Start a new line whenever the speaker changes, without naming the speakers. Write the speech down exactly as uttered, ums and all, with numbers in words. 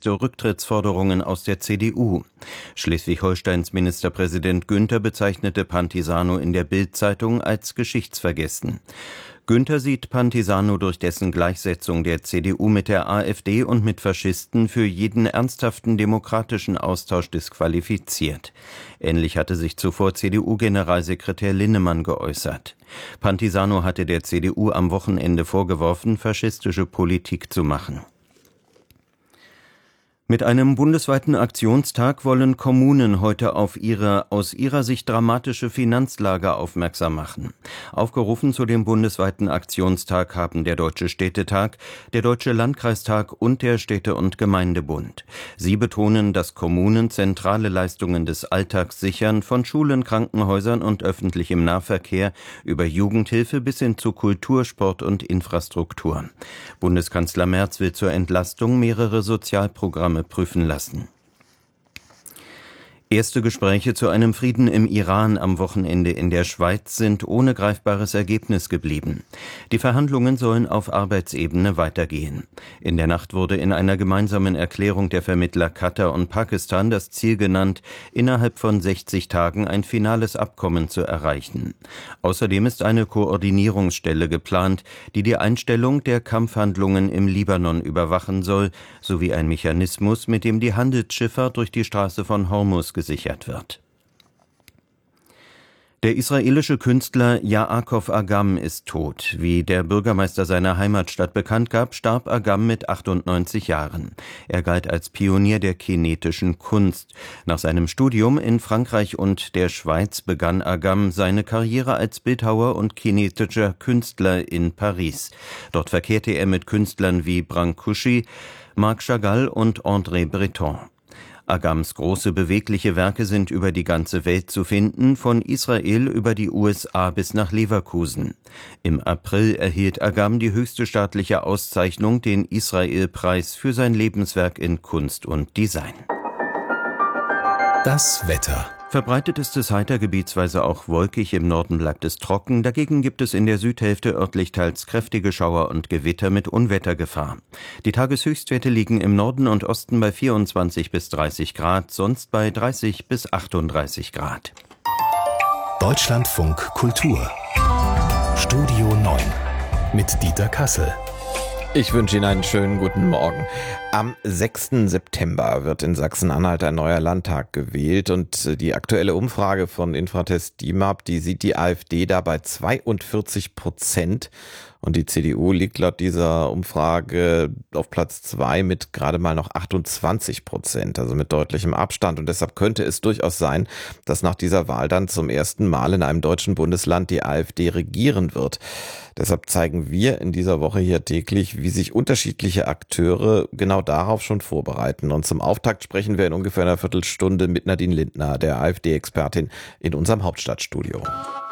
jüngste Rücktrittsforderungen aus der C D U. Schleswig-Holsteins Ministerpräsident Günther bezeichnete Pantisano in der Bild-Zeitung als geschichtsvergessen. Günther sieht Pantisano durch dessen Gleichsetzung der C D U mit der AfD und mit Faschisten für jeden ernsthaften demokratischen Austausch disqualifiziert. Ähnlich hatte sich zuvor C D U-Generalsekretär Linnemann geäußert. Pantisano hatte der C D U am Wochenende vorgeworfen, faschistische Politik zu machen. Mit einem bundesweiten Aktionstag wollen Kommunen heute auf ihre aus ihrer Sicht dramatische Finanzlage aufmerksam machen. Aufgerufen zu dem bundesweiten Aktionstag haben der Deutsche Städtetag, der Deutsche Landkreistag und der Städte- und Gemeindebund. Sie betonen, dass Kommunen zentrale Leistungen des Alltags sichern, von Schulen, Krankenhäusern und öffentlichem Nahverkehr über Jugendhilfe bis hin zu Kultur, Sport und Infrastruktur. Bundeskanzler Merz will zur Entlastung mehrere Sozialprogramme prüfen lassen. Erste Gespräche zu einem Frieden im Iran am Wochenende in der Schweiz sind ohne greifbares Ergebnis geblieben. Die Verhandlungen sollen auf Arbeitsebene weitergehen. In der Nacht wurde in einer gemeinsamen Erklärung der Vermittler Katar und Pakistan das Ziel genannt, innerhalb von sechzig Tagen ein finales Abkommen zu erreichen. Außerdem ist eine Koordinierungsstelle geplant, die die Einstellung der Kampfhandlungen im Libanon überwachen soll, sowie ein Mechanismus, mit dem die Handelsschifffahrt durch die Straße von Hormuz gesichert wird. Der israelische Künstler Yaakov Agam ist tot. Wie der Bürgermeister seiner Heimatstadt bekannt gab, starb Agam mit achtundneunzig Jahren. Er galt als Pionier der kinetischen Kunst. Nach seinem Studium in Frankreich und der Schweiz begann Agam seine Karriere als Bildhauer und kinetischer Künstler in Paris. Dort verkehrte er mit Künstlern wie Brancusi, Marc Chagall und André Breton. Agams große bewegliche Werke sind über die ganze Welt zu finden, von Israel über die U S A bis nach Leverkusen. Im April erhielt Agam die höchste staatliche Auszeichnung, den Israel-Preis für sein Lebenswerk in Kunst und Design.
Das Wetter.
Verbreitet ist es heiter, gebietsweise auch wolkig, im Norden bleibt es trocken, dagegen gibt es in der Südhälfte örtlich teils kräftige Schauer und Gewitter mit Unwettergefahr. Die Tageshöchstwerte liegen im Norden und Osten bei vierundzwanzig bis dreißig Grad, sonst bei dreißig bis achtunddreißig Grad.
Deutschlandfunk Kultur Studio neun mit Dieter Kassel.
Ich wünsche Ihnen einen schönen guten Morgen. Am sechsten September wird in Sachsen-Anhalt ein neuer Landtag gewählt und die aktuelle Umfrage von Infratest D I M A P, die sieht die AfD da bei zweiundvierzig Prozent und die C D U liegt laut dieser Umfrage auf Platz zwei mit gerade mal noch achtundzwanzig Prozent, also mit deutlichem Abstand. Und deshalb könnte es durchaus sein, dass nach dieser Wahl dann zum ersten Mal in einem deutschen Bundesland die AfD regieren wird. Deshalb zeigen wir in dieser Woche hier täglich, wie sich unterschiedliche Akteure genau darauf schon vorbereiten. Und zum Auftakt sprechen wir in ungefähr einer Viertelstunde mit Nadine Lindner, der AfD-Expertin, in unserem Hauptstadtstudio.